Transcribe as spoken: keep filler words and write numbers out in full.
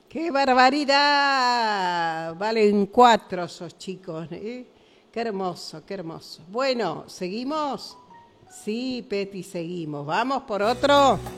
¡Qué barbaridad! Valen cuatro esos chicos, ¿eh? Qué hermoso, qué hermoso. Bueno, ¿seguimos? Sí, Peti, seguimos. ¿Vamos por otro?